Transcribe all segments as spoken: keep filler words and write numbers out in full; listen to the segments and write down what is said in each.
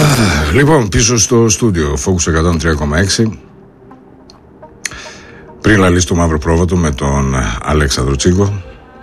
Λοιπόν, πίσω στο στούντιο Focus εκατόν τρία κόμμα έξι. Πριν λαλείς το μαύρο πρόβατο με τον Αλέξανδρο Τσίγκο,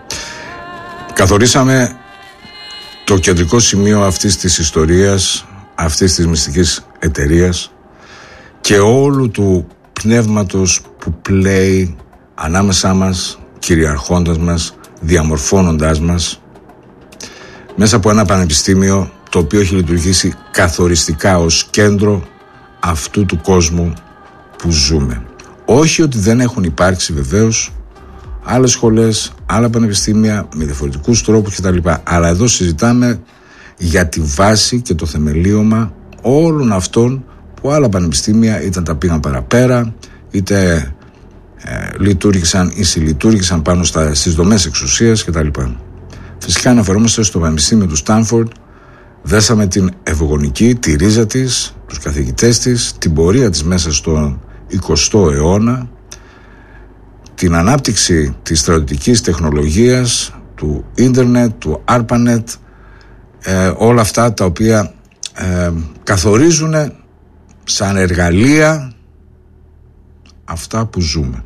καθορίσαμε το κεντρικό σημείο αυτής της ιστορίας, αυτής της μυστικής εταιρείας και όλου του πνεύματος που πλέει ανάμεσά μας, κυριαρχώντας μας, διαμορφώνοντάς μας, μέσα από ένα πανεπιστήμιο το οποίο έχει λειτουργήσει καθοριστικά ως κέντρο αυτού του κόσμου που ζούμε. Όχι ότι δεν έχουν υπάρξει βεβαίως άλλες σχολές, άλλα πανεπιστήμια με διαφορετικούς τρόπους κτλ. Αλλά εδώ συζητάμε για τη βάση και το θεμελίωμα όλων αυτών που άλλα πανεπιστήμια είτε τα πήγαν παραπέρα, είτε ε, λειτουργήσαν ή συλλειτουργήσαν πάνω στα, στις δομές εξουσίας κτλ. Φυσικά αναφερόμαστε στο Πανεπιστήμιο του Στάνφορντ. Δέσαμε την ευγονική, τη ρίζα της, τους καθηγητές της, την πορεία της μέσα στον εικοστό αιώνα, την ανάπτυξη της στρατιωτικής τεχνολογίας, του ίντερνετ, του άρπανετ, ε, όλα αυτά τα οποία ε, καθορίζουν σαν εργαλεία αυτά που ζούμε.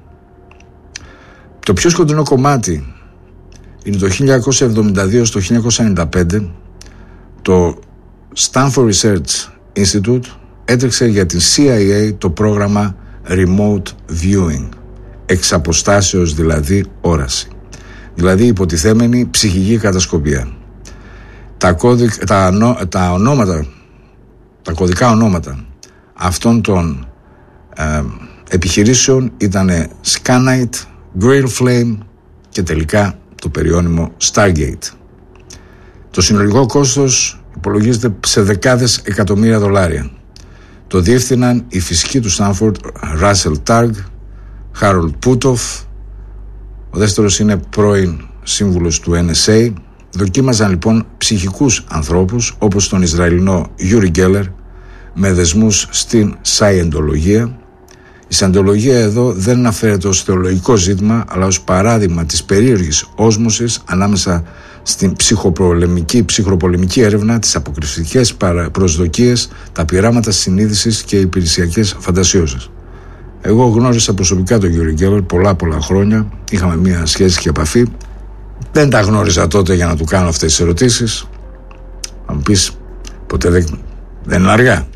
Το πιο σκοτεινό κομμάτι είναι το χίλια εννιακόσια εβδομήντα δύο στο χίλια εννιακόσια ενενήντα πέντε. Το Stanford Research Institute έτρεξε για την σι άι έι το πρόγραμμα Remote Viewing, εξ αποστάσεως δηλαδή όραση, δηλαδή υποτιθέμενη ψυχική κατασκοπία. Τα, κώδικ, τα, τα ονόματα, τα κωδικά ονόματα αυτών των ε, επιχειρήσεων ήταν Scanite, Grail Flame και τελικά το περιώνυμο Stargate. Το συνολικό κόστος υπολογίζεται σε δεκάδες εκατομμύρια δολάρια. Το διεύθυναν οι φυσικοί του Στάνφορντ, Russell Targ, Harold Puthoff, ο δεύτερος είναι πρώην σύμβουλος του εν ες έι. Δοκίμαζαν λοιπόν ψυχικούς ανθρώπους όπως τον Ισραηλινό Yuri Geller με δεσμούς στην Σαϊεντολογία. Η Σαϊεντολογία εδώ δεν αναφέρεται ως θεολογικό ζήτημα αλλά ως παράδειγμα της περίεργης όσμωσης ανάμεσα στην ψυχοπολεμική, ψυχροπολεμική έρευνα, τις αποκρυφτικές προσδοκίες, τα πειράματα συνείδησης και οι υπηρεσιακές φαντασιώσεις. Εγώ γνώρισα προσωπικά τον Γιούρι Γκέλλερ πολλά πολλά χρόνια, είχαμε μια σχέση και επαφή. Δεν τα γνώριζα τότε για να του κάνω αυτές τις ερωτήσεις. Θα μου πεις, ποτέ δεν, δεν είναι αργά.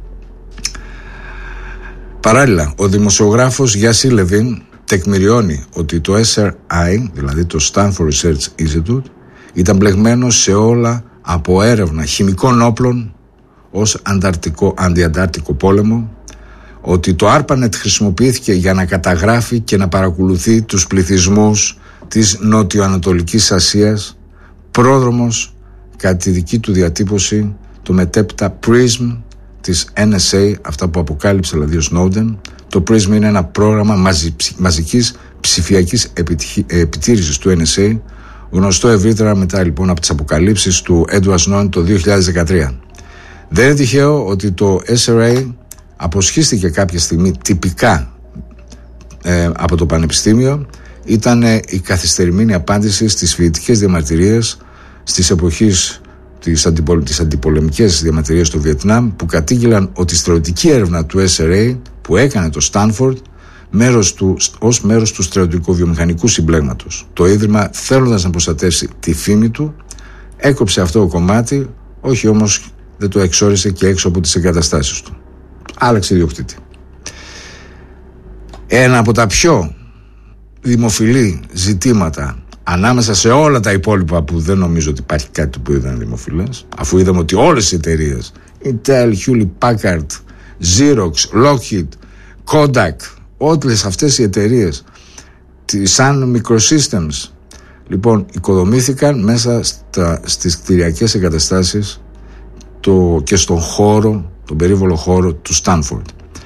Παράλληλα, ο δημοσιογράφος Γιάσι Λεβίν τεκμηριώνει ότι το ες αρ άι, δηλαδή το Stanford Research Institute, ήταν μπλεγμένο σε όλα από έρευνα χημικών όπλων ως ανταρτικό, αντιαντάρτικο πόλεμο, ότι το άρπανετ χρησιμοποιήθηκε για να καταγράφει και να παρακολουθεί τους πληθυσμούς της Νότιο-Ανατολικής Ασίας, πρόδρομος κατά τη δική του διατύπωση το μετέπειτα πρίσμ της εν ες έι, αυτά που αποκάλυψε δηλαδή ο Σνόουντεν. Το πρίσμ είναι ένα πρόγραμμα μαζι, μαζικής ψηφιακής επιτήρησης του εν ες έι, γνωστό ευρύτερα μετά λοιπόν από τις αποκαλύψεις του Έντουαρντ Σνόουντεν το δύο χιλιάδες δεκατρία. Δεν είναι τυχαίο ότι το ες αρ έι αποσχίστηκε κάποια στιγμή τυπικά ε, από το Πανεπιστήμιο. Ήταν ε, η καθυστερημένη απάντηση στις φοιτητικές διαμαρτυρίες στις εποχές της, αντιπολ, της αντιπολεμικές διαμαρτυρίες στο Βιετνάμ, που κατήγγειλαν ότι η στρατιωτική έρευνα του ες αρ έι που έκανε το Στάνφορντ μέρος του, ως μέρος του στρατιωτικο-βιομηχανικού συμπλέγματος. Το Ίδρυμα, θέλοντας να προστατεύσει τη φήμη του, έκοψε αυτό το κομμάτι, όχι όμως δεν το εξόρισε και έξω από τις εγκαταστάσεις του. Άλλαξε ιδιοκτήτη. Ένα από τα πιο δημοφιλή ζητήματα ανάμεσα σε όλα τα υπόλοιπα, που δεν νομίζω ότι υπάρχει κάτι που ήταν δημοφιλές, αφού είδαμε ότι όλες οι εταιρείες, Intel, Hewlett Packard, Xerox, Lockheed, Kodak, όλες αυτές οι εταιρείες σαν Microsystems, λοιπόν, οικοδομήθηκαν μέσα στα, στις κτηριακές εγκαταστάσεις το, και στον χώρο, τον περίβολο χώρο του Στάνφορντ.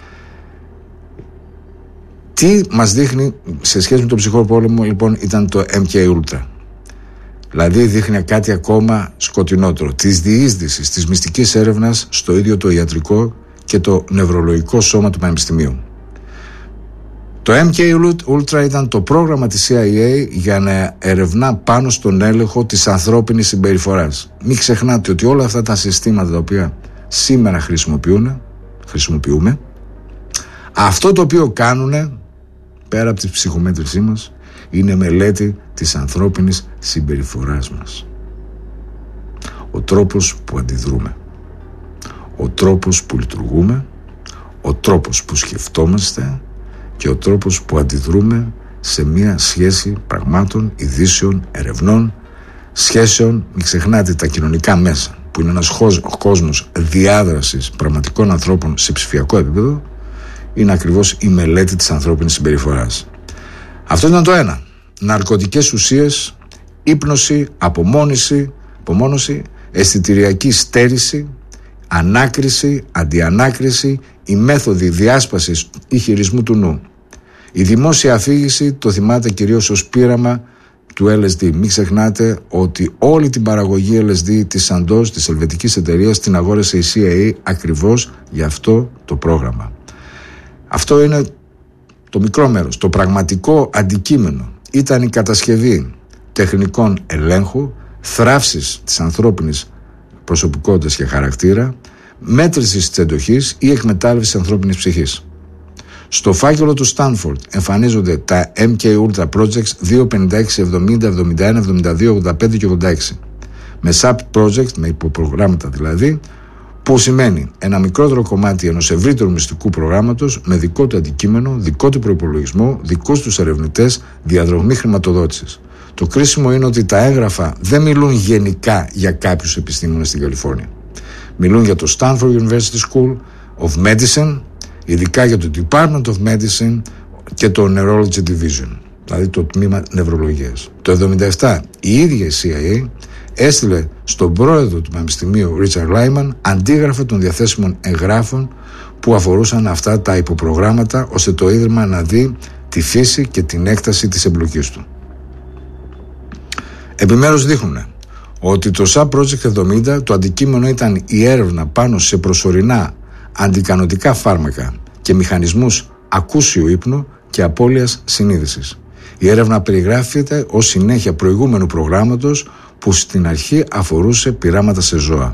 Τι μας δείχνει σε σχέση με τον ψυχρό πόλεμο, λοιπόν, ήταν το εμ κέι Ultra. Δηλαδή δείχνει κάτι ακόμα σκοτεινότερο, της διείσδυσης της μυστικής έρευνας στο ίδιο το ιατρικό και το νευρολογικό σώμα του Πανεπιστημίου. Το εμ κέι Ultra ήταν το πρόγραμμα της σι άι έι για να ερευνά πάνω στον έλεγχο της ανθρώπινης συμπεριφοράς. Μην ξεχνάτε ότι όλα αυτά τα συστήματα τα οποία σήμερα χρησιμοποιούν, χρησιμοποιούμε. Αυτό το οποίο κάνουν, πέρα από τη ψυχομέτρησή μας, είναι μελέτη της ανθρώπινης συμπεριφοράς μας. Ο τρόπος που αντιδρούμε, ο τρόπος που λειτουργούμε, ο τρόπος που σκεφτόμαστε και ο τρόπος που αντιδρούμε σε μια σχέση πραγμάτων, ειδήσεων, ερευνών, σχέσεων. Μην ξεχνάτε τα κοινωνικά μέσα, που είναι ένας κόσμος διάδρασης πραγματικών ανθρώπων σε ψηφιακό επίπεδο, είναι ακριβώς η μελέτη της ανθρώπινης συμπεριφοράς. Αυτό ήταν το ένα. Ναρκωτικές ουσίες, ύπνωση, απομόνωση, απομόνωση, αισθητηριακή στέρηση, ανάκριση, αντιανάκριση, η μέθοδοι διάσπασης ή χειρισμού του νου. Η δημόσια αφήγηση το θυμάται κυρίως ως πείραμα του ελ ες ντι. Μην ξεχνάτε ότι όλη την παραγωγή ελ ες ντι της Sandoz, της ελβετικής εταιρείας, την αγόρασε η σι άι έι ακριβώς για αυτό το πρόγραμμα. Αυτό είναι το μικρό μέρος. Το πραγματικό αντικείμενο ήταν η κατασκευή τεχνικών ελέγχου, θράψης της ανθρώπινης προσωπικότητας και χαρακτήρα, μέτρησης της εντοχής ή εκμετάλλευσης ανθρώπινης ψυχής. Στο φάκελο του Stanford εμφανίζονται τα εμ κέι Ultra Projects δύο, πενήντα έξι, εβδομήντα, εβδομήντα ένα, εβδομήντα δύο, ογδόντα πέντε και ογδόντα έξι. Με sub-project, με υποπρογράμματα δηλαδή, που σημαίνει ένα μικρότερο κομμάτι ενός ευρύτερου μυστικού προγράμματος με δικό του αντικείμενο, δικό του προϋπολογισμό, δικούς τους ερευνητές, διαδρομή χρηματοδότησης. Το κρίσιμο είναι ότι τα έγγραφα δεν μιλούν γενικά για κάποιους επιστήμονες στην Καλιφόρνια. Μιλούν για το Stanford University School of Medicine, ειδικά για το Department of Medicine και το Neurology Division, δηλαδή το τμήμα νευρολογίας. Το εβδομήντα επτά η ίδια η σι άι έι έστειλε στον πρόεδρο του Πανεπιστημίου Ρίτσαρντ Λάιμαν αντίγραφα των διαθέσιμων εγγράφων που αφορούσαν αυτά τα υποπρογράμματα, ώστε το Ίδρυμα να δει τη φύση και την έκταση της εμπλοκής του. Επιμέρους δείχνουν ότι το Sub-Project εβδομήντα το αντικείμενο ήταν η έρευνα πάνω σε προσωρινά αντικανωτικά φάρμακα και μηχανισμούς ακούσιου ύπνου και απώλειας συνείδησης. Η έρευνα περιγράφεται ως συνέχεια προηγούμενου προγράμματος που στην αρχή αφορούσε πειράματα σε ζώα.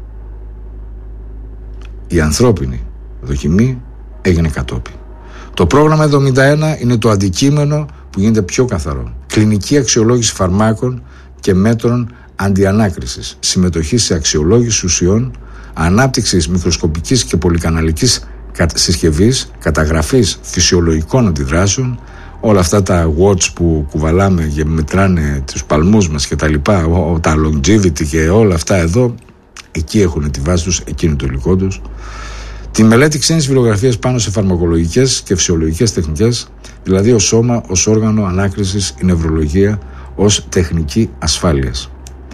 Η ανθρώπινη δοκιμή έγινε κατόπιν. Το πρόγραμμα εβδομήντα ένα είναι το αντικείμενο που γίνεται πιο καθαρό. Κλινική αξιολόγηση φαρμάκων και μέτρων αντιανάκρισης, συμμετοχή σε αξιολόγηση ουσιών, ανάπτυξης μικροσκοπικής και πολυκαναλικής συσκευής, καταγραφής φυσιολογικών αντιδράσεων, όλα αυτά τα watch που κουβαλάμε και μετράνε τους παλμούς μας και τα λοιπά, τα longevity και όλα αυτά εδώ, εκεί έχουν τη βάση τους, εκεί είναι το υλικό τους. Τη μελέτη ξένης βιβλιογραφίας πάνω σε φαρμακολογικές και φυσιολογικές τεχνικές, δηλαδή ο σώμα ως όργανο ανάκρισης, η νευρολογία ως τεχνική ασφάλειας.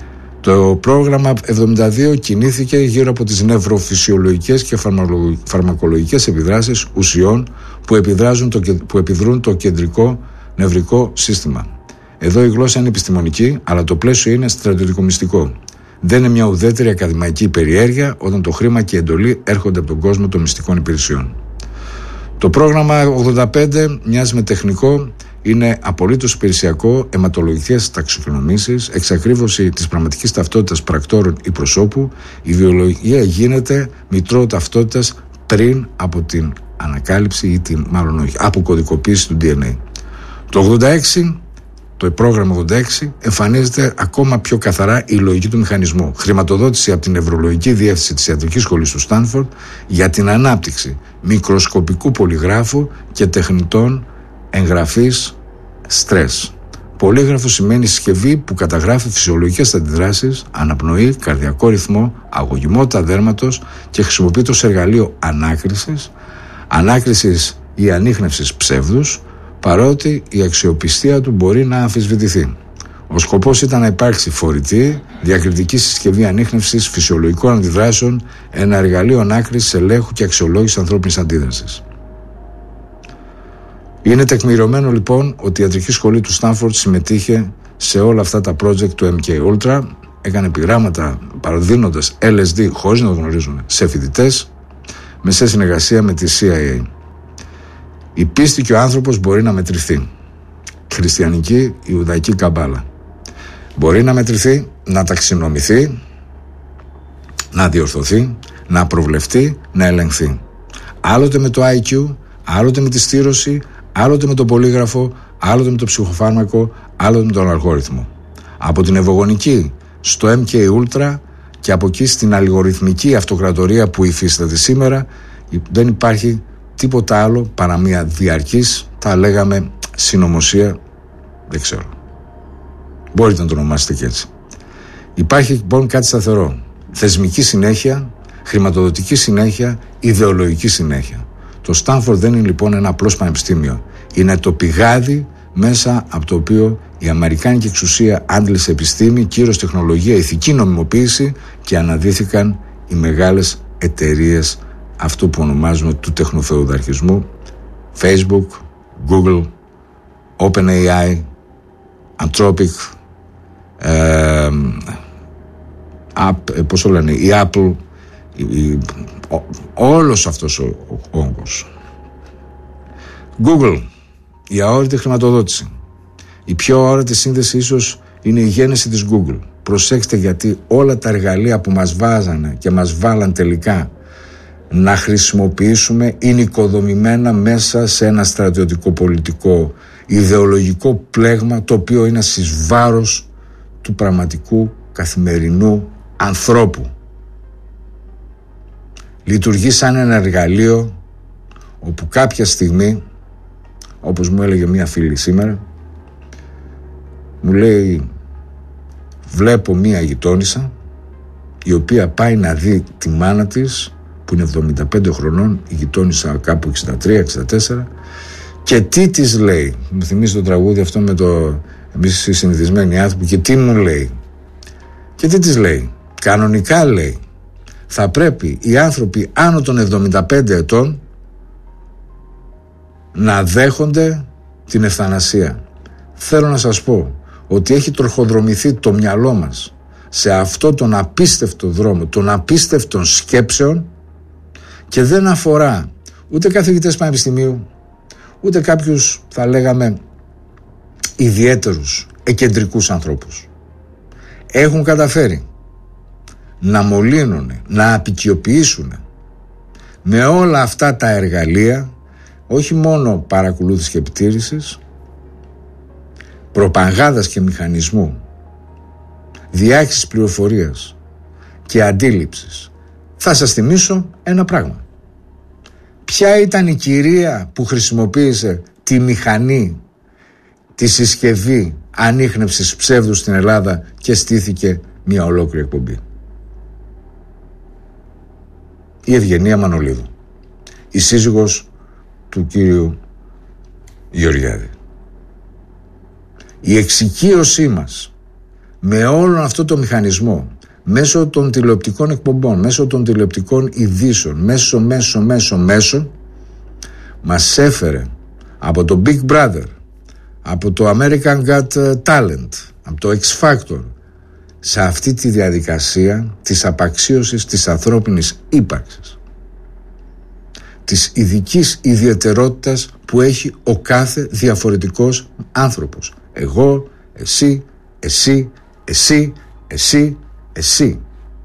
Το πρόγραμμα εβδομήντα δύο κινήθηκε γύρω από τις νευροφυσιολογικές και φαρμακολογικές επιδράσεις ουσιών που, επιδράζουν το, που επιδρούν το κεντρικό νευρικό σύστημα. Εδώ η γλώσσα είναι επιστημονική, αλλά το πλαίσιο είναι στρατιωτικομυστικό. Δεν είναι μια ουδέτερη ακαδημαϊκή περιέργεια όταν το χρήμα και η εντολή έρχονται από τον κόσμο των μυστικών υπηρεσιών. Το πρόγραμμα ογδόντα πέντε μοιάζει με τεχνικό, είναι απολύτως υπηρεσιακό, αιματολογικές ταξινομήσεις, εξακρίβωση της πραγματικής ταυτότητας πρακτόρων ή προσώπου. Η βιολογία γίνεται μητρό ταυτότητας πριν από την ανακάλυψη ή την, μάλλον όχι, αποκωδικοποίηση του ντι εν έι. Το ογδόντα έξι, το πρόγραμμα ογδόντα έξι, εμφανίζεται ακόμα πιο καθαρά η λογική του μηχανισμού. Χρηματοδότηση από την Νευρολογική Διεύθυνση της Ιατρικής Σχολής του Στάνφορντ για την ανάπτυξη μικροσκοπικού πολυγράφου και τεχνητών εγγραφής στρες. Πολύγραφο σημαίνει συσκευή που καταγράφει φυσιολογικές αντιδράσεις, αναπνοή, καρδιακό ρυθμό, αγωγημότητα δέρματος και χρησιμοποιείται ως εργαλείο ανάκρισης, ανάκρισης ή ανίχνευσης ψεύδους, παρότι η αξιοπιστία του μπορεί να αμφισβητηθεί. Ο σκοπός ήταν να υπάρξει φορητή, διακριτική συσκευή ανίχνευσης φυσιολογικών αντιδράσεων, ένα εργαλείο ανάκρισης, ελέγχου και αξιολόγησης ανθρώπινης αντίδρασης. Είναι τεκμηριωμένο λοιπόν ότι η ιατρική σχολή του Στάνφορντ συμμετείχε σε όλα αυτά τα project του εμ κέι Ultra, έκανε πειράματα παραδίνοντας ελ ες ντι χωρίς να το γνωρίζουν σε φοιτητές, με σε συνεργασία με τη σι άι έι. Η πίστη και ο άνθρωπος μπορεί να μετρηθεί. Χριστιανική, Ιουδαϊκή καμπάλα. Μπορεί να μετρηθεί, να ταξινομηθεί, να διορθωθεί, να προβλεφτεί, να ελεγχθεί. Άλλοτε με το άι κιου, άλλοτε με τη στήρωση, άλλοτε με το πολύγραφο, άλλοτε με το ψυχοφάρμακο, άλλοτε με τον αλγόριθμο. Από την ευωγονική στο εμ κέι Ultra και από εκεί στην αλγοριθμική αυτοκρατορία που υφίσταται σήμερα, δεν υπάρχει τίποτα άλλο παρά μια διαρκής, τα λέγαμε, συνωμοσία, δεν ξέρω. Μπορείτε να το ονομάσετε και έτσι. Υπάρχει λοιπόν κάτι σταθερό. Θεσμική συνέχεια, χρηματοδοτική συνέχεια, ιδεολογική συνέχεια. Το Στάνφορντ δεν είναι λοιπόν ένα απλώς πανεπιστήμιο. Είναι το πηγάδι μέσα από το οποίο η αμερικάνικη εξουσία άντλησε επιστήμη, κύρος, τεχνολογία, ηθική νομιμοποίηση και αναδύθηκαν οι μεγάλες εταιρείες αυτού που ονομάζουμε του τεχνοφεουδαρχισμού, Facebook, Google, OpenAI, Anthropic, ε, App, πώς το λένε, η Apple, η, η, ο, όλος αυτός ο, ο όγκος. Google, η αόρατη χρηματοδότηση. Η πιο αόρατη σύνδεση ίσως είναι η γέννηση της Google. Προσέξτε, γιατί όλα τα εργαλεία που μας βάζανε και μας βάλαν τελικά να χρησιμοποιήσουμε είναι οικοδομημένα μέσα σε ένα στρατιωτικό πολιτικό ιδεολογικό πλέγμα, το οποίο είναι στις βάρος του πραγματικού καθημερινού ανθρώπου. Λειτουργεί σαν ένα εργαλείο όπου κάποια στιγμή, όπως μου έλεγε μία φίλη σήμερα, μου λέει, βλέπω μία γειτόνισσα η οποία πάει να δει τη μάνα της που είναι εβδομήντα πέντε χρονών, η γειτόνισσα κάπου εξήντα τρία εξήντα τέσσερα, και τι της λέει. Μου θυμίζει το τραγούδι αυτό με το εμείς οι συνηθισμένοι άνθρωποι, και τι μου λέει. Και τι της λέει. Κανονικά λέει, θα πρέπει οι άνθρωποι άνω των εβδομήντα πέντε ετών να δέχονται την ευθανασία. Θέλω να σας πω ότι έχει τροχοδρομηθεί το μυαλό μας σε αυτό τον απίστευτο δρόμο των απίστευτων σκέψεων, και δεν αφορά ούτε καθηγητές πανεπιστημίου, ούτε κάποιους, θα λέγαμε, ιδιαίτερους εκεντρικούς ανθρώπους. Έχουν καταφέρει να μολύνουν, να απικιοποιήσουν με όλα αυτά τα εργαλεία, όχι μόνο παρακολούθηση και επιτήρησης, προπαγάνδας και μηχανισμού, διάχυσης πληροφορίας και αντίληψης. Θα σας θυμίσω ένα πράγμα. Ποια ήταν η κυρία που χρησιμοποίησε τη μηχανή, τη συσκευή ανίχνευσης ψεύδου στην Ελλάδα και στήθηκε μια ολόκληρη εκπομπή? Η Ευγενία Μανολίδου, η σύζυγος του κύριου Γεωργιάδη. Η εξοικείωσή μας με όλο αυτό το μηχανισμό, μέσω των τηλεοπτικών εκπομπών, μέσω των τηλεοπτικών ειδήσεων, μέσω, μέσω, μέσω, μέσω, μας έφερε από το Big Brother, από το American Got Talent, από το X Factor, σε αυτή τη διαδικασία της απαξίωσης της ανθρώπινης ύπαρξης, της ειδικής ιδιαιτερότητας που έχει ο κάθε διαφορετικός άνθρωπος. Εγώ, εσύ, εσύ, εσύ, εσύ, εσύ.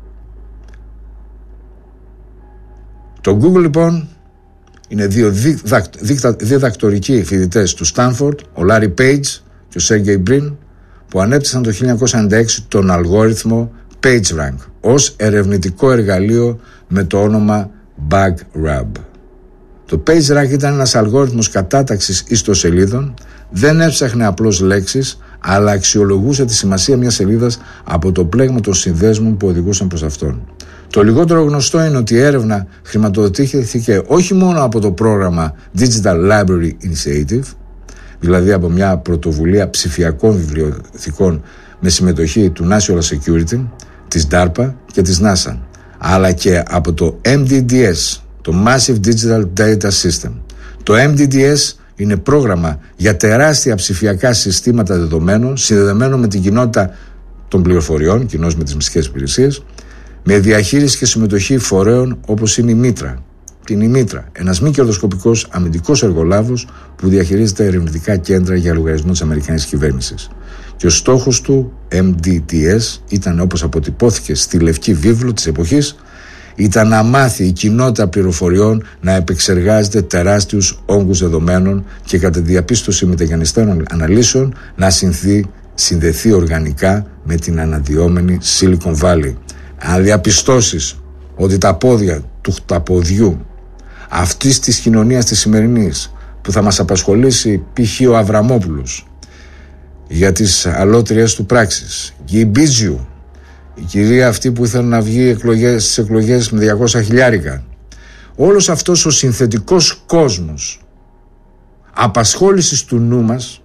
Το Google λοιπόν είναι δύο διδακτορικοί φοιτητές του Στάνφορντ, ο Λάρι Πέιτζ και ο Σέργεϊ Μπριν, που ανέπτυσαν το χίλια εννιακόσια ενενήντα έξι τον αλγόριθμο PageRank ως ερευνητικό εργαλείο με το όνομα BugRub. Το PageRank ήταν ένας αλγόριθμος κατάταξης ιστοσελίδων, δεν έψαχνε απλώς λέξεις, αλλά αξιολογούσε τη σημασία μιας σελίδας από το πλέγμα των συνδέσμων που οδηγούσαν προς αυτόν. Το λιγότερο γνωστό είναι ότι η έρευνα χρηματοδοτήθηκε όχι μόνο από το πρόγραμμα Digital Library Initiative, δηλαδή από μια πρωτοβουλία ψηφιακών βιβλιοθηκών με συμμετοχή του National Security, της ντάρπα και της NASA, αλλά και από το εμ ντι ντι ες, το Massive Digital Data System. Το εμ ντι ντι ες είναι πρόγραμμα για τεράστια ψηφιακά συστήματα δεδομένων, συνδεδεμένο με την κοινότητα των πληροφοριών, κοινώς με τις μυστικές υπηρεσίες, με διαχείριση και συμμετοχή φορέων όπως είναι η Μήτρα. Την η Μήτρα, ένας μη κερδοσκοπικός αμυντικός εργολάβος που διαχειρίζεται ερευνητικά κέντρα για λογαριασμό της Αμερικανικής κυβέρνησης. Και ο στόχος του εμ ντι ντι ες ήταν, όπως αποτυπώθηκε στη Λευκή Βίβλο της εποχής, ήταν να μάθει η κοινότητα πληροφοριών να επεξεργάζεται τεράστιους όγκους δεδομένων και κατά τη διαπίστωση μεταγενιστών αναλύσεων να συνθεί, συνδεθεί οργανικά με την αναδυόμενη Silicon Valley. Αν διαπιστώσεις ότι τα πόδια του χταποδιού αυτής της κοινωνίας της σημερινής, που θα μας απασχολήσει π.χ. ο Αβραμόπουλος για τις αλότριες του πράξεις, και η Μπίτζιου, η κυρία αυτή που ήθελε να βγει εκλογές, στις εκλογές με διακόσια χιλιάρικα, όλος αυτός ο συνθετικός κόσμος απασχόλησης του νου μας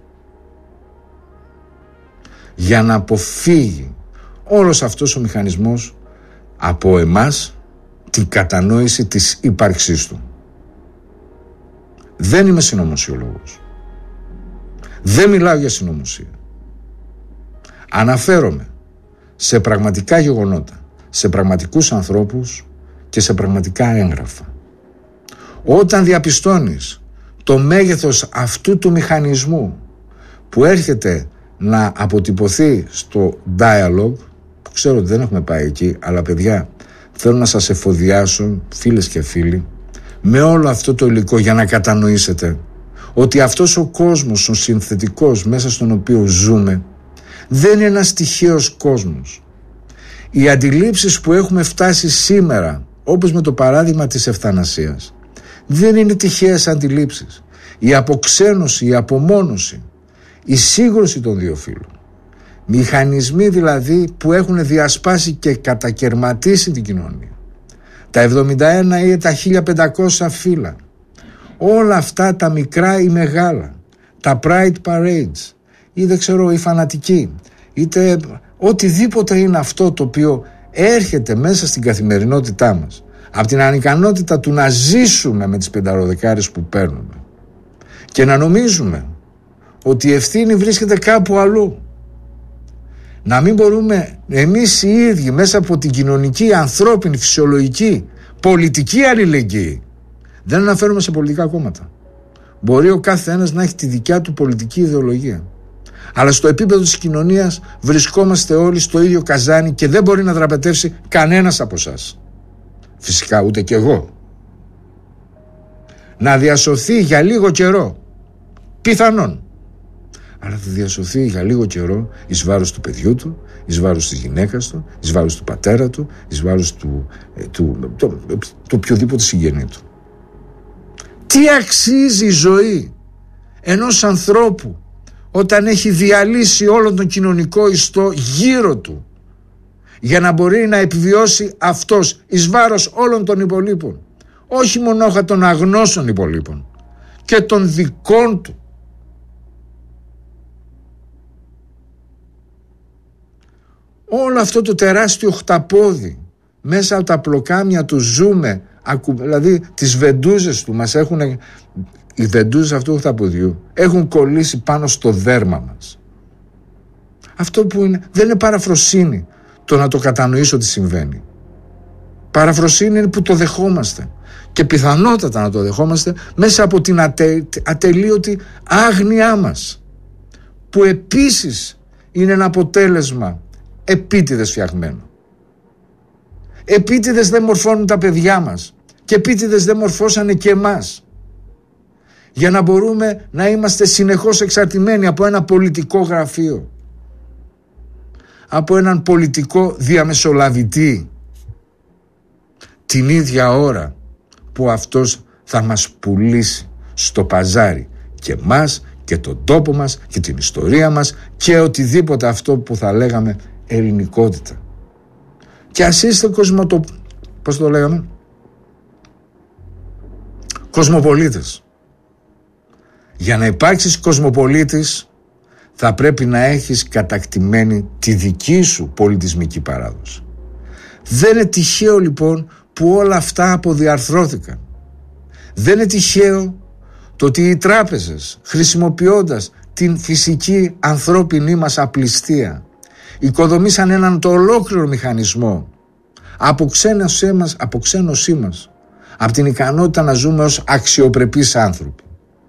για να αποφύγει όλος αυτός ο μηχανισμός από εμάς την κατανόηση της ύπαρξής του. Δεν είμαι συνωμοσιολόγος. Δεν μιλάω για συνωμοσία. Αναφέρομαι σε πραγματικά γεγονότα, σε πραγματικούς ανθρώπους και σε πραγματικά έγγραφα. Όταν διαπιστώνεις το μέγεθος αυτού του μηχανισμού που έρχεται να αποτυπωθεί στο dialogue, που ξέρω ότι δεν έχουμε πάει εκεί, αλλά παιδιά, θέλω να σας εφοδιάσω, φίλες και φίλοι, με όλο αυτό το υλικό για να κατανοήσετε ότι αυτός ο κόσμος, ο συνθετικός μέσα στον οποίο ζούμε, δεν είναι ένας τυχαίος κόσμος. Οι αντιλήψεις που έχουμε φτάσει σήμερα, όπως με το παράδειγμα της ευθανασίας, δεν είναι τυχαίες αντιλήψεις. Η αποξένωση, η απομόνωση, η σύγκρουση των δύο φύλων, μηχανισμοί δηλαδή που έχουν διασπάσει και κατακερματίσει την κοινωνία, τα εβδομήντα ένα ή τα χίλια πεντακόσια φύλλα, όλα αυτά τα μικρά ή μεγάλα, τα pride parades ή δεν ξέρω οι φανατικοί, είτε οτιδήποτε είναι αυτό το οποίο έρχεται μέσα στην καθημερινότητά μας από την ανικανότητα του να ζήσουμε με τις πενταροδεκάρες που παίρνουμε και να νομίζουμε ότι η ευθύνη βρίσκεται κάπου αλλού. Να μην μπορούμε εμείς οι ίδιοι μέσα από την κοινωνική, ανθρώπινη, φυσιολογική, πολιτική αλληλεγγύη, δεν αναφέρομαι σε πολιτικά κόμματα. Μπορεί ο κάθε ένας να έχει τη δικιά του πολιτική ιδεολογία, αλλά στο επίπεδο της κοινωνίας βρισκόμαστε όλοι στο ίδιο καζάνι και δεν μπορεί να δραπετεύσει κανένας από εσάς. Φυσικά ούτε κι εγώ. Να διασωθεί για λίγο καιρό, πιθανόν, αλλά θα διασωθεί για λίγο καιρό εις βάρος του παιδιού του, εις βάρος της γυναίκας του, εις βάρος του πατέρα του, εις βάρος του, του, του, του, του οποιοδήποτε συγγενή του. Τι αξίζει η ζωή ενός ανθρώπου όταν έχει διαλύσει όλον τον κοινωνικό ιστό γύρω του για να μπορεί να επιβιώσει αυτός εις βάρος όλων των υπολείπων, όχι μονάχα των αγνώσεων υπολείπων και των δικών του. Όλο αυτό το τεράστιο χταπόδι μέσα από τα πλοκάμια του ζούμε, δηλαδή τις βεντούζες του μας έχουν, οι βεντούζες αυτού του χταποδιού έχουν κολλήσει πάνω στο δέρμα μας. Αυτό που είναι, δεν είναι παραφροσύνη το να το κατανοήσω τι συμβαίνει. Παραφροσύνη είναι που το δεχόμαστε και πιθανότατα να το δεχόμαστε μέσα από την ατε, ατελείωτη άγνοιά μας, που επίσης είναι ένα αποτέλεσμα επίτηδες φτιαγμένο. Επίτηδες δεν μορφώνουν τα παιδιά μας και επίτηδες δεν μορφώσανε και εμάς, για να μπορούμε να είμαστε συνεχώς εξαρτημένοι από ένα πολιτικό γραφείο, από έναν πολιτικό διαμεσολαβητή, την ίδια ώρα που αυτός θα μας πουλήσει στο παζάρι και μας και τον τόπο μας και την ιστορία μας και οτιδήποτε αυτό που θα λέγαμε ελληνικότητα. Και ας είστε κοσμοτο... πώς το λέγαμε? Κοσμοπολίτες. Για να υπάρξεις κοσμοπολίτης θα πρέπει να έχεις κατακτημένη τη δική σου πολιτισμική παράδοση. Δεν είναι τυχαίο λοιπόν που όλα αυτά αποδιαρθρώθηκαν. Δεν είναι τυχαίο το ότι οι τράπεζες, χρησιμοποιώντας την φυσική ανθρώπινη μας απληστία, οικοδομήσαν έναν το ολόκληρο μηχανισμό αποξένωσή μας, αποξένωσή μας από την ικανότητα να ζούμε ως αξιοπρεπείς άνθρωποι,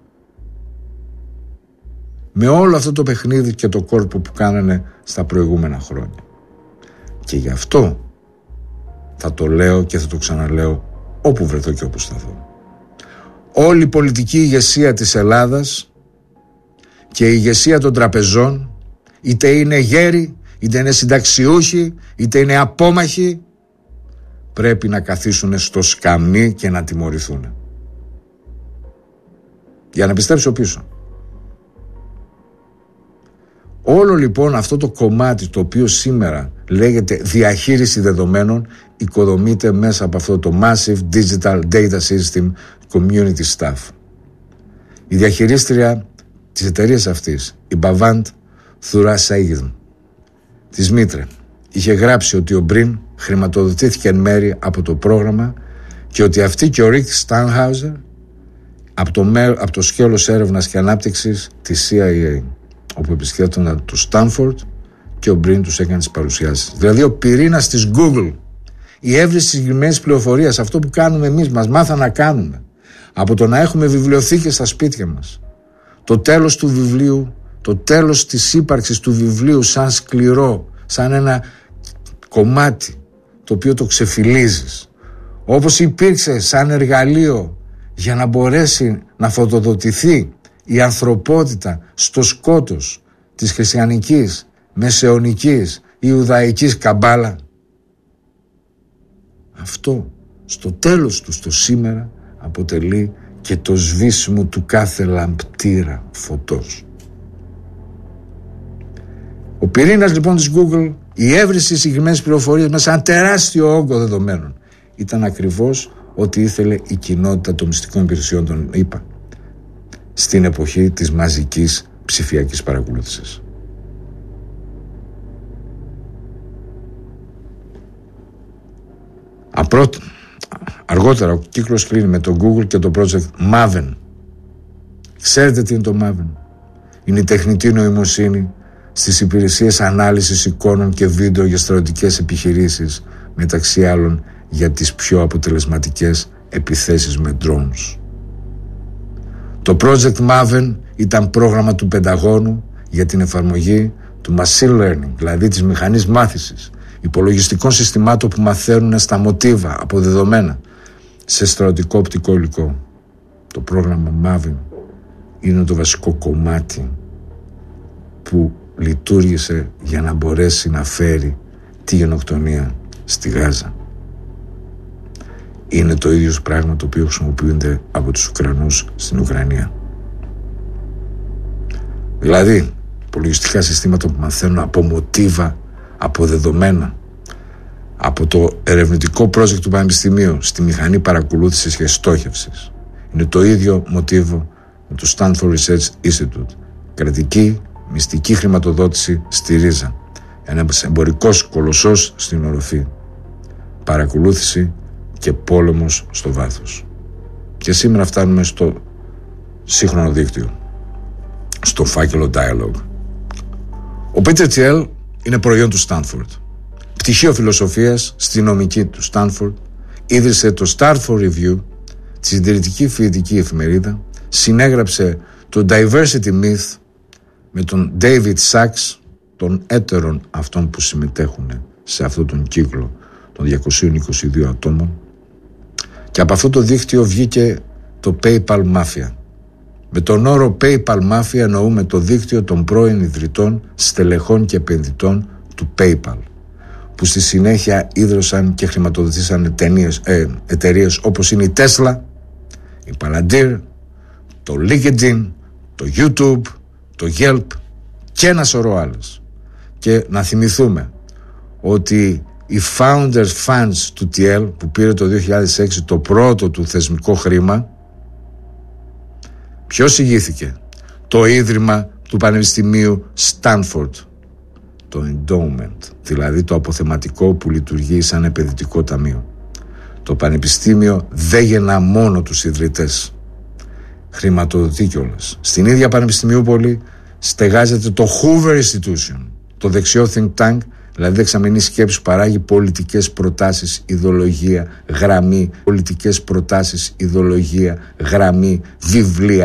με όλο αυτό το παιχνίδι και το κόλπο που κάνανε στα προηγούμενα χρόνια. Και γι' αυτό θα το λέω και θα το ξαναλέω όπου βρεθώ και όπου σταθώ. Όλη η πολιτική ηγεσία της Ελλάδας και η ηγεσία των τραπεζών, είτε είναι γέροι, είτε είναι συνταξιούχοι, είτε είναι απόμαχοι, πρέπει να καθίσουν στο σκαμνί και να τιμωρηθούν. Για να πιστέψω πίσω. Όλο λοιπόν αυτό το κομμάτι το οποίο σήμερα λέγεται διαχείριση δεδομένων οικοδομείται μέσα από αυτό το Massive Digital Data System Community Staff. Η διαχειρίστρια της εταιρείας αυτής, η Bavand Thurasagidm, της Μήτρε, είχε γράψει ότι ο Μπριν χρηματοδοτήθηκε εν μέρη από το πρόγραμμα και ότι αυτή και ο Rick Stanhauser από το, από το σκέλος έρευνας και ανάπτυξης της σι άι έι, όπου επισκέπτονταν το Στάνφορντ και ο Μπριν τους έκανε τις παρουσιάσεις. Δηλαδή ο πυρήνας της Google, η έβριση συγκεκριμένης πληροφορίας, αυτό που κάνουμε εμείς, μας μάθα να κάνουμε, από το να έχουμε βιβλιοθήκες στα σπίτια μας, το τέλος του βιβλίου, το τέλος της ύπαρξης του βιβλίου σαν σκληρό, σαν ένα κομμάτι το οποίο το ξεφυλίζεις, όπως υπήρξε σαν εργαλείο για να μπορέσει να φωτοδοτηθεί η ανθρωπότητα στο σκότος της χριστιανικής, μεσαιωνικής, ιουδαϊκής καμπάλα. Αυτό στο τέλος του, στο σήμερα, αποτελεί και το σβήσιμο του κάθε λαμπτήρα φωτός. Ο πυρήνας λοιπόν της Google, η έβριση συγκεκριμένες πληροφορίες μέσα σε ένα τεράστιο όγκο δεδομένων, ήταν ακριβώς ό,τι ήθελε η κοινότητα των μυστικών υπηρεσιών των ΗΠΑ στην εποχή της μαζικής ψηφιακής παρακολούθησης. Απρότα, αργότερα ο κύκλος κλείνει με το Google και το project Maven. Ξέρετε τι είναι το Maven? Είναι η τεχνητή νοημοσύνη στις υπηρεσίες ανάλυσης εικόνων και βίντεο για στρατιωτικές επιχειρήσεις, μεταξύ άλλων για τις πιο αποτελεσματικές επιθέσεις με drones. Το project Maven ήταν πρόγραμμα του Πενταγώνου για την εφαρμογή του machine learning, δηλαδή της μηχανής μάθησης, υπολογιστικών συστημάτων που μαθαίνουν στα μοτίβα από δεδομένα σε στρατιωτικό οπτικό υλικό. Το πρόγραμμα Maven είναι το βασικό κομμάτι που λειτουργήσε για να μπορέσει να φέρει τη γενοκτονία στη Γάζα. Είναι το ίδιο πράγμα το οποίο χρησιμοποιούνται από τους Ουκρανούς στην Ουκρανία. Δηλαδή, υπολογιστικά συστήματα που μαθαίνουν από μοτίβα, από δεδομένα, από το ερευνητικό project του Πανεπιστημίου στη μηχανή παρακολούθησης και στόχευσης. Είναι το ίδιο μοτίβο με το Stanford Research Institute. Κρατική, μυστική χρηματοδότηση στη ρίζα. Ένας εμπορικός κολοσσός στην οροφή. Παρακολούθηση και πόλεμος στο βάθος. Και σήμερα φτάνουμε στο σύγχρονο δίκτυο, στο φάκελο Dialogue. Ο Πίτερ Thiel είναι προϊόν του Στάνφορντ. Πτυχίο φιλοσοφίας στη νομική του Στάνφορντ, ίδρυσε το Stanford Review, τη συντηρητική φοιτητική εφημερίδα, συνέγραψε το Diversity Myth με τον David Sachs, των έτερων αυτών που συμμετέχουν σε αυτόν τον κύκλο των διακοσίων είκοσι δύο ατόμων, και από αυτό το δίκτυο βγήκε το PayPal Mafia. Με τον όρο PayPal Mafia εννοούμε το δίκτυο των πρώην ιδρυτών, στελεχών και επενδυτών του PayPal, που στη συνέχεια ίδρυσαν και χρηματοδοτήσαν εταιρείες, ε, εταιρείες όπως είναι η Tesla, η Palantir, το LinkedIn, το YouTube, το Yelp και ένα σωρό άλλες. Και να θυμηθούμε ότι οι Founders Funds του Thiel, που πήρε το δύο χιλιάδες έξι το πρώτο του θεσμικό χρήμα, ποιος ηγήθηκε? Το ίδρυμα του Πανεπιστημίου Stanford, το Endowment, δηλαδή το αποθεματικό που λειτουργεί σαν επενδυτικό ταμείο. Το πανεπιστήμιο δεν γεννά μόνο τους ιδρυτές, χρηματοδοτεί κιόλας. Στην ίδια Πανεπιστημιούπολη στεγάζεται το Hoover Institution, το δεξιό think tank, δηλαδή δεξαμενή σκέψη που παράγει πολιτικές προτάσεις, ιδεολογία, γραμμή, πολιτικές προτάσεις, ιδεολογία, γραμμή, βιβλία,